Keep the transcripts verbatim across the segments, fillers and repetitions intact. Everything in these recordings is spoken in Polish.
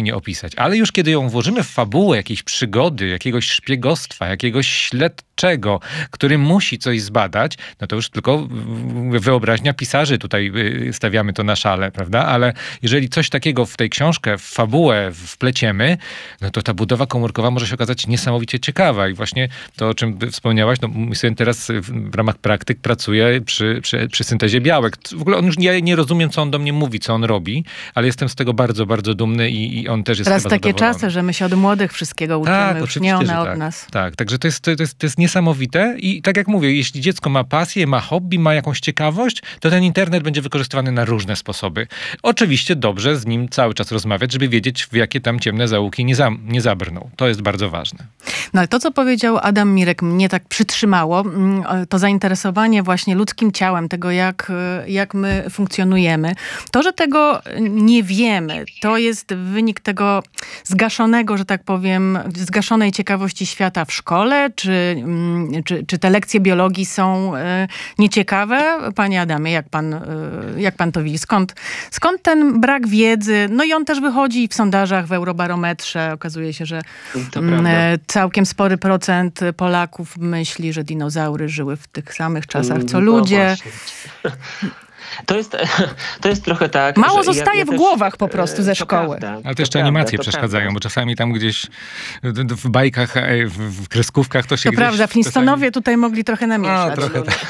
nie opisać. Ale już kiedy ją włożymy w fabułę jakiejś przygody, jakiegoś szpiegostwa, jakiegoś śledczego, który musi coś zbadać, no to już tylko wyobraźnia pisarzy tutaj stawiamy to na szale, prawda? Ale jeżeli coś takiego w tej książkę, w fabułę wpleciemy, no to ta budowa komórkowa może się okazać niesamowicie ciekawa. I właśnie to, o czym wspomniałaś, no mój syn teraz w ramach praktyk pracuje przy, przy, przy syntezie białek. W ogóle on już, ja nie rozumiem, co on do mnie mówi, co on robi, ale jestem z tego bardzo, bardzo dumny i, i on też jest Teraz chyba takie zadowolony. czasy, że my się od młodych wszystkiego uczymy, Tak, już nie one od tak, nas. Tak, także to jest, to, jest, to jest niesamowite i tak jak mówię, jeśli dziecko ma pasję, ma hobby, ma jakąś ciekawość, to ten internet będzie wykorzystywany na różne sposoby. Oczywiście dobrze z nim cały czas rozmawiać, żeby wiedzieć, w jakie tam ciemne zaułki nie, za, nie zabrnął. To jest bardzo ważne. No ale to, co powiedział Adam Mirek, mnie tak przytrzymało, to zainteresowanie właśnie ludzkim ciałem, tego jak, jak my funkcjonujemy. To, że tego nie wiemy, to jest wynik tego zgaszonego, że tak powiem, zgaszonej ciekawości świata w szkole, czy, czy, czy te lekcje biologii są nieciekawe? Panie Adamie, jak pan, jak pan to widzi? Skąd, skąd ten brak wiedzy? No i on też wychodzi w sondażach, w Eurobarometrze. Okazuje się, że całkiem spory procent Polaków myśli, że dinozaury żyły w tych samych czasach, co no ludzie. To jest, to jest trochę tak... Mało że zostaje ja, ja w też, głowach po prostu ze szkoły. Prawda, ale to jeszcze prawda, animacje to przeszkadzają, prawda. bo czasami tam gdzieś w bajkach, w kreskówkach to się To gdzieś... prawda, Flintstonowie czasami... tutaj mogli trochę namieszać. A, trochę tak.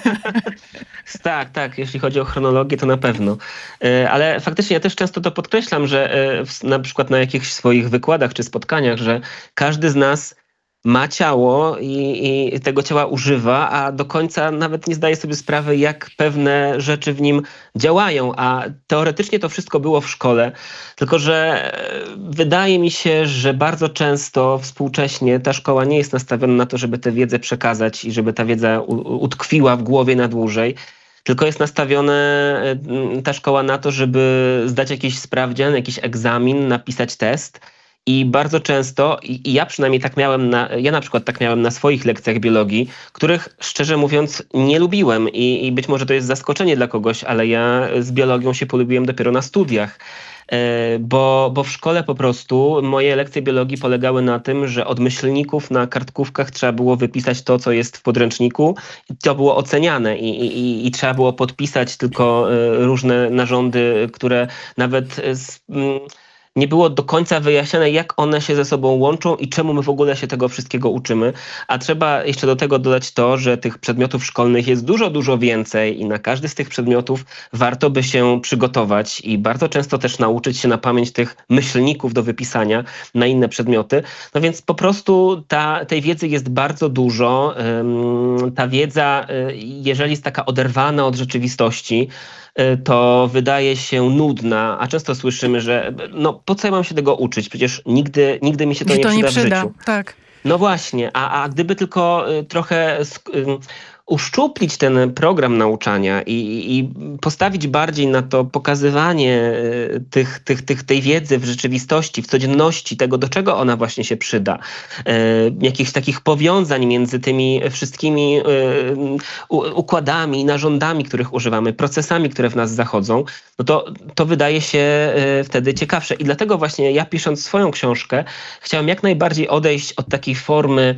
Tak, tak, jeśli chodzi o chronologię, to na pewno. Ale faktycznie ja też często to podkreślam, że na przykład na jakichś swoich wykładach czy spotkaniach, że każdy z nas ma ciało i, i tego ciała używa, a do końca nawet nie zdaje sobie sprawy, jak pewne rzeczy w nim działają. A teoretycznie to wszystko było w szkole. Tylko że wydaje mi się, że bardzo często współcześnie ta szkoła nie jest nastawiona na to, żeby tę wiedzę przekazać i żeby ta wiedza u, utkwiła w głowie na dłużej. Tylko jest nastawiona ta szkoła na to, żeby zdać jakiś sprawdzian, jakiś egzamin, napisać test. I bardzo często, i ja przynajmniej tak miałem, na, ja na przykład tak miałem na swoich lekcjach biologii, których szczerze mówiąc nie lubiłem i, i być może to jest zaskoczenie dla kogoś, ale ja z biologią się polubiłem dopiero na studiach. Bo, bo w szkole po prostu moje lekcje biologii polegały na tym, że od myślników na kartkówkach trzeba było wypisać to, co jest w podręczniku i to było oceniane i, i, i trzeba było podpisać tylko różne narządy, które nawet z, nie było do końca wyjaśnione, jak one się ze sobą łączą i czemu my w ogóle się tego wszystkiego uczymy. A trzeba jeszcze do tego dodać to, że tych przedmiotów szkolnych jest dużo, dużo więcej i na każdy z tych przedmiotów warto by się przygotować i bardzo często też nauczyć się na pamięć tych myślników do wypisania na inne przedmioty. No więc po prostu ta, tej wiedzy jest bardzo dużo. Ta wiedza, jeżeli jest taka oderwana od rzeczywistości, to wydaje się nudna, a często słyszymy, że no po co ja mam się tego uczyć? Przecież nigdy, nigdy mi się to, nie, to przyda nie przyda w życiu. Tak. No właśnie, a, a gdyby tylko trochę uszczuplić ten program nauczania i, i postawić bardziej na to pokazywanie tych, tych, tych, tej wiedzy w rzeczywistości, w codzienności, tego, do czego ona właśnie się przyda, e, jakichś takich powiązań między tymi wszystkimi e, układami, narządami, których używamy, procesami, które w nas zachodzą, no to, to wydaje się e, wtedy ciekawsze. I dlatego właśnie ja, pisząc swoją książkę, chciałem jak najbardziej odejść od takiej formy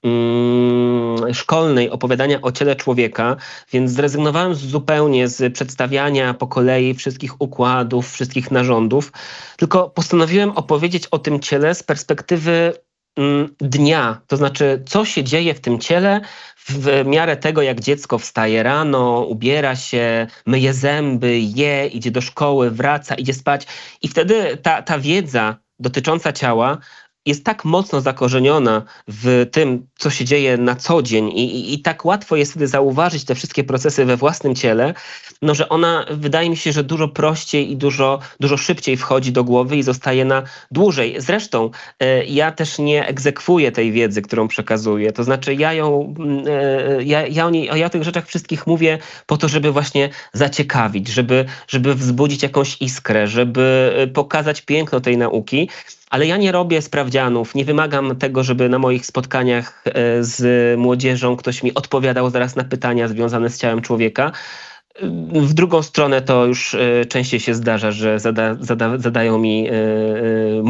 szkolnej opowiadania o ciele człowieka, więc zrezygnowałem zupełnie z przedstawiania po kolei wszystkich układów, wszystkich narządów, tylko postanowiłem opowiedzieć o tym ciele z perspektywy dnia, to znaczy co się dzieje w tym ciele w miarę tego, jak dziecko wstaje rano, ubiera się, myje zęby, je, idzie do szkoły, wraca, idzie spać i wtedy ta, ta wiedza dotycząca ciała jest tak mocno zakorzeniona w tym, co się dzieje na co dzień i, i, i tak łatwo jest wtedy zauważyć te wszystkie procesy we własnym ciele, no że ona wydaje mi się, że dużo prościej i dużo, dużo szybciej wchodzi do głowy i zostaje na dłużej. Zresztą e, ja też nie egzekwuję tej wiedzy, którą przekazuję. To znaczy ja ją, e, ja, ja, o niej, ja o tych rzeczach wszystkich mówię po to, żeby właśnie zaciekawić, żeby, żeby wzbudzić jakąś iskrę, żeby pokazać piękno tej nauki. Ale ja nie robię sprawdzianów, nie wymagam tego, żeby na moich spotkaniach z młodzieżą ktoś mi odpowiadał zaraz na pytania związane z ciałem człowieka. W drugą stronę to już częściej się zdarza, że zada, zada, zadają mi